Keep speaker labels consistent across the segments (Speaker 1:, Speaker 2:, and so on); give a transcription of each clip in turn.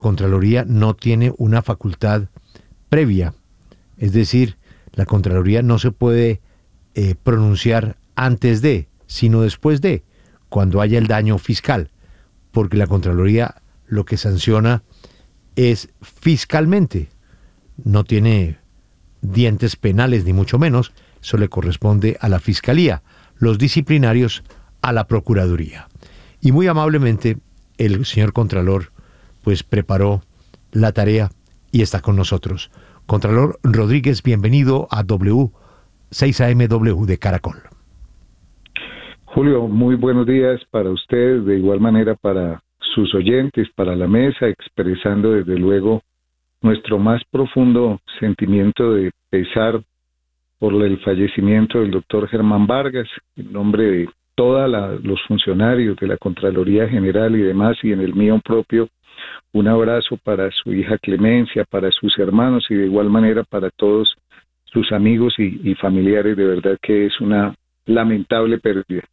Speaker 1: Contraloría no tiene una facultad previa, es decir, la Contraloría no se puede pronunciar antes de, sino después de, cuando haya el daño fiscal, porque la Contraloría lo que sanciona es fiscalmente, no tiene dientes penales ni mucho menos, eso le corresponde a la Fiscalía, los disciplinarios a la Procuraduría. Y muy amablemente el señor Contralor pues preparó la tarea y está con nosotros. Contralor Rodríguez, bienvenido a W6AMW de Caracol.
Speaker 2: Julio, muy buenos días para usted, de igual manera para sus oyentes, para la mesa, expresando desde luego nuestro más profundo sentimiento de pesar por el fallecimiento del doctor Germán Vargas, en nombre de todos los funcionarios de la Contraloría General y demás, y en el mío propio, un abrazo para su hija Clemencia, para sus hermanos y de igual manera para todos sus amigos y familiares. De verdad que es una lamentable pérdida.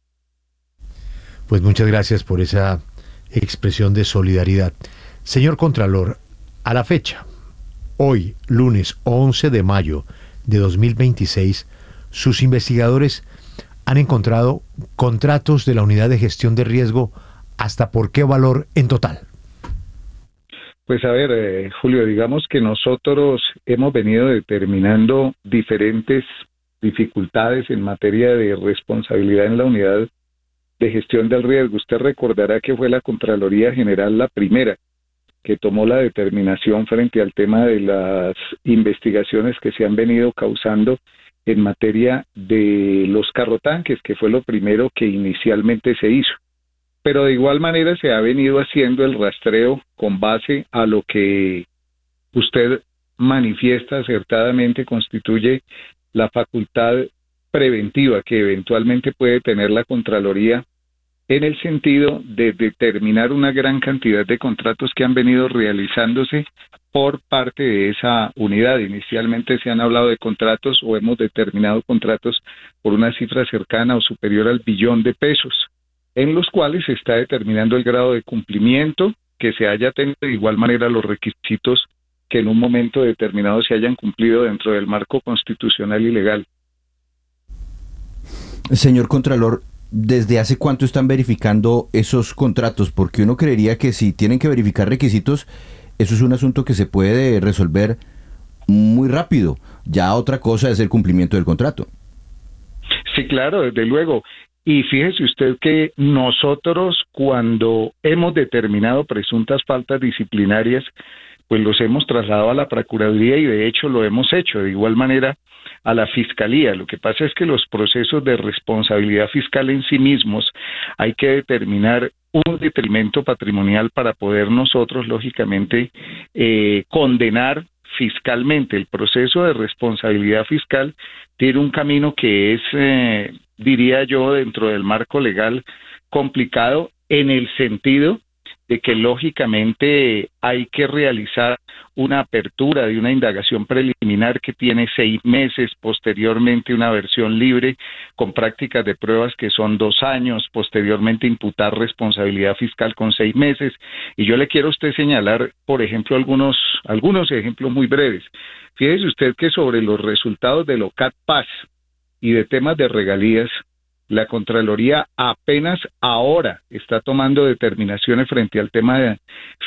Speaker 1: Pues muchas gracias por esa expresión de solidaridad. Señor Contralor, a la fecha, hoy, lunes 11 de mayo de 2026, sus investigadores han encontrado contratos de la Unidad de Gestión de Riesgo. ¿Hasta por qué valor en total?
Speaker 2: Pues a ver, Julio, digamos que nosotros hemos venido determinando diferentes dificultades en materia de responsabilidad en la Unidad de Gestión del Riesgo. Usted recordará que fue la Contraloría General la primera que tomó la determinación frente al tema de las investigaciones que se han venido causando en materia de los carrotanques, que fue lo primero que inicialmente se hizo. Pero de igual manera se ha venido haciendo el rastreo con base a lo que usted manifiesta acertadamente constituye la facultad preventiva que eventualmente puede tener la Contraloría en el sentido de determinar una gran cantidad de contratos que han venido realizándose por parte de esa unidad. Inicialmente se han hablado de contratos o hemos determinado contratos por una cifra cercana o superior al $1.000.000.000, en los cuales se está determinando el grado de cumplimiento que se haya tenido, de igual manera los requisitos que en un momento determinado se hayan cumplido dentro del marco constitucional y legal.
Speaker 3: Señor Contralor, ¿desde hace cuánto están verificando esos contratos? Porque uno creería que si tienen que verificar requisitos, eso es un asunto que se puede resolver muy rápido. Ya otra cosa es el cumplimiento del contrato.
Speaker 2: Sí, claro, desde luego. Y fíjese usted que nosotros, cuando hemos determinado presuntas faltas disciplinarias, pues los hemos trasladado a la Procuraduría y de hecho lo hemos hecho. De igual manera a la Fiscalía. Lo que pasa es que los procesos de responsabilidad fiscal en sí mismos hay que determinar un detrimento patrimonial para poder nosotros, lógicamente, condenar fiscalmente. El proceso de responsabilidad fiscal tiene un camino que es, diría yo, dentro del marco legal complicado, en el sentido de que lógicamente hay que realizar una apertura de una indagación preliminar que tiene 6 meses, posteriormente una versión libre con prácticas de pruebas que son 2 años, posteriormente imputar responsabilidad fiscal con 6 meses. Y yo le quiero a usted señalar, por ejemplo, algunos ejemplos muy breves. Fíjese usted que sobre los resultados del OCAT-PAS y de temas de regalías, la Contraloría apenas ahora está tomando determinaciones frente al tema